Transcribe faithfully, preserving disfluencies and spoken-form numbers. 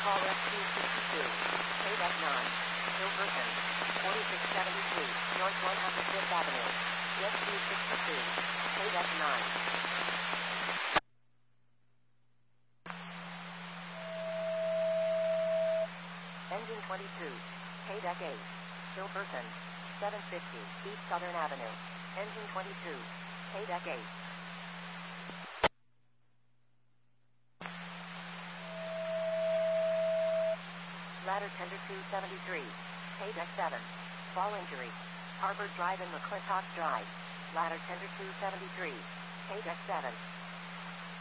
Call S Q sixty-two. Paydeck nine. Hilverton. forty-six seventy-three. North one hundred fifth Avenue. S Q sixty-two. Paydeck nine. Engine twenty-two. Paydeck eight. Hilverton. seven fifty. East Southern Avenue. Engine twenty-two. Paydeck eight. Ladder tender two seventy-three. Paydeck seven. Fall injury. Harbor Drive and McClintock Drive. Ladder tender two seventy-three. Paydeck seven.